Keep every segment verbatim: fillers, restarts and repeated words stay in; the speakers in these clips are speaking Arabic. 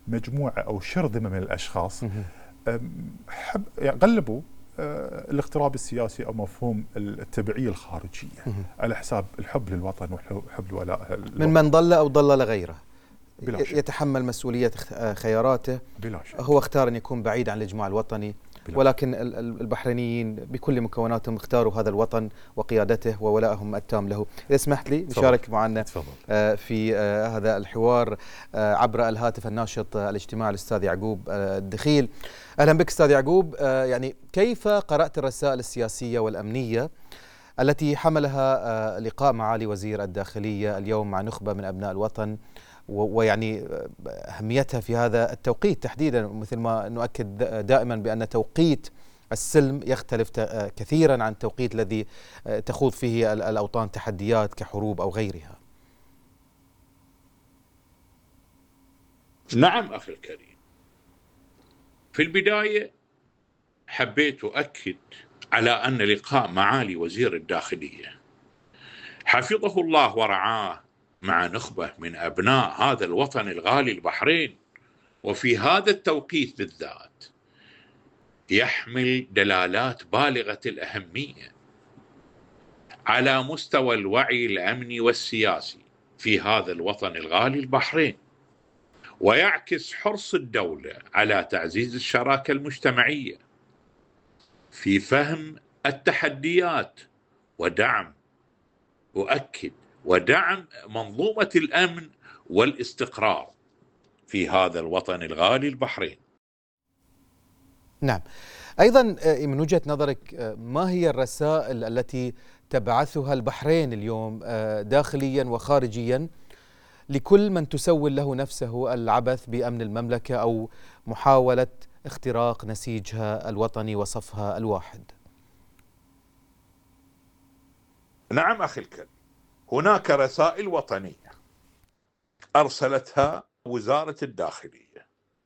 مجموعة أو شرذمة من الأشخاص حب يعني غلبوا الاغتراب السياسي أو مفهوم التبعية الخارجية على حساب الحب للوطن وحب الولاء من من ضل أو ضل لغيره يتحمل مسؤولية خياراته. بلا شك. هو اختار أن يكون بعيد عن الإجماع الوطني، ولكن البحرينيين بكل مكوناتهم اختاروا هذا الوطن وقيادته وولائهم التام له. إذا سمحت لي نشارك معنا في هذا الحوار عبر الهاتف الناشط الاجتماعي الأستاذ يعقوب الدخيل. أهلا بك أستاذ يعقوب. يعني كيف قرأت الرسائل السياسية والأمنية التي حملها لقاء معالي وزير الداخلية اليوم مع نخبة من أبناء الوطن، ويعني أهميتها في هذا التوقيت تحديدا، مثل ما نؤكد دائما بأن توقيت السلم يختلف كثيرا عن التوقيت الذي تخوض فيه الأوطان تحديات كحروب أو غيرها؟ نعم أخي الكريم، في البداية حبيت أؤكد على أن لقاء معالي وزير الداخلية حفظه الله ورعاه مع نخبة من أبناء هذا الوطن الغالي البحرين، وفي هذا التوقيت بالذات، يحمل دلالات بالغة الأهمية على مستوى الوعي الأمني والسياسي في هذا الوطن الغالي البحرين، ويعكس حرص الدولة على تعزيز الشراكة المجتمعية في فهم التحديات ودعم أؤكد ودعم منظومة الأمن والاستقرار في هذا الوطن الغالي البحرين. نعم. أيضا من وجهة نظرك، ما هي الرسائل التي تبعثها البحرين اليوم داخليا وخارجيا لكل من تسول له نفسه العبث بأمن المملكة أو محاولة اختراق نسيجها الوطني وصفها الواحد؟ نعم أخي الكريم، هناك رسائل وطنية أرسلتها وزارة الداخلية.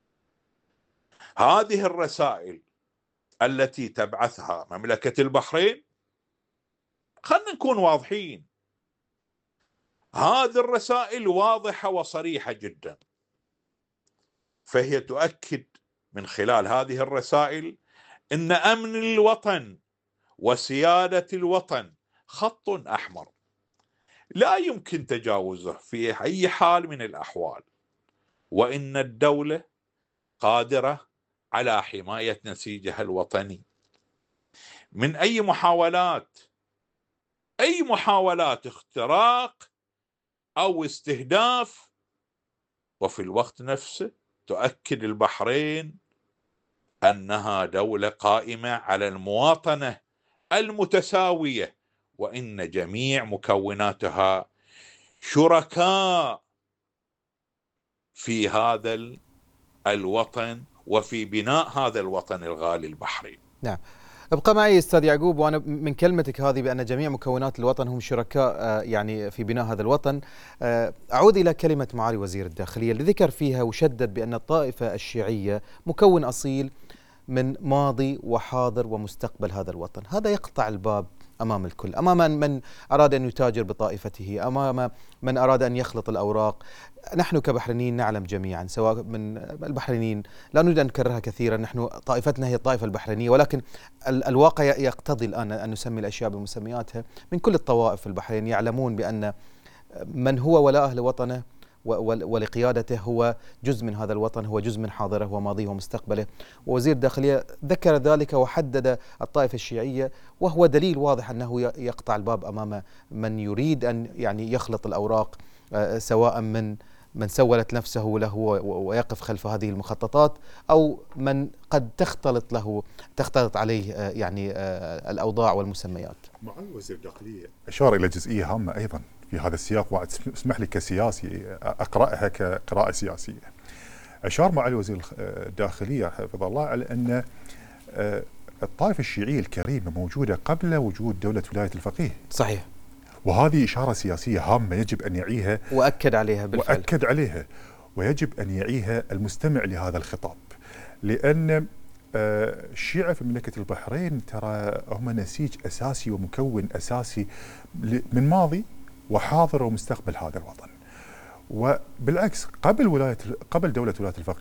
هذه الرسائل التي تبعثها مملكة البحرين، خلنا نكون واضحين، هذه الرسائل واضحة وصريحة جدا، فهي تؤكد من خلال هذه الرسائل أن أمن الوطن وسيادة الوطن خط أحمر لا يمكن تجاوزه في أي حال من الأحوال، وإن الدولة قادرة على حماية نسيجها الوطني من أي محاولات أي محاولات اختراق أو استهداف. وفي الوقت نفسه تؤكد البحرين أنها دولة قائمة على المواطنة المتساوية، وإن جميع مكوناتها شركاء في هذا الوطن وفي بناء هذا الوطن الغالي البحرين. نعم. ابقى معي أستاذ يعقوب، وأنا من كلمتك هذه بأن جميع مكونات الوطن هم شركاء يعني في بناء هذا الوطن، أعود إلى كلمة معالي وزير الداخلية اللي ذكر فيها وشدد بأن الطائفة الشيعية مكون أصيل من ماضي وحاضر ومستقبل هذا الوطن. هذا يقطع الباب أمام الكل، أمام من أراد أن يتاجر بطائفته، أمام من أراد أن يخلط الأوراق. نحن كبحرينيين نعلم جميعا، سواء من البحرينيين، لا نريد أن نكررها كثيرا، نحن طائفتنا هي الطائفة البحرينية، ولكن الواقع يقتضي الآن أن نسمي الأشياء بمسمياتها. من كل الطوائف في البحرين يعلمون بأن من هو ولاءه لوطنه ولقيادته هو جزء من هذا الوطن، هو جزء من حاضره وماضيه ومستقبله. ووزير الداخلية ذكر ذلك وحدد الطائفة الشيعية، وهو دليل واضح أنه يقطع الباب أمام من يريد أن يعني يخلط الأوراق، سواء من من سولت نفسه له ويقف خلف هذه المخططات، أو من قد تختلط له تختلط عليه يعني الأوضاع والمسميات. معالي وزير الداخلية أشار إلى جزئية هامة أيضا في هذا السياق، واسمح لي كسياسي أقرأها كقراءة سياسية. أشار معالي وزير الداخلية حفظه الله على أن الطائفة الشيعية الكريمة موجودة قبل وجود دولة ولاية الفقيه. صحيح. وهذه إشارة سياسية هامة يجب أن يعيها وأكد عليها بالفعل. وأكد عليها ويجب أن يعيها المستمع لهذا الخطاب، لأن الشيعة في مملكة البحرين ترى هم نسيج أساسي ومكون أساسي من ماضي وحاضر ومستقبل هذا الوطن. وبالعكس قبل ولاية قبل دولة ولاية الفقيه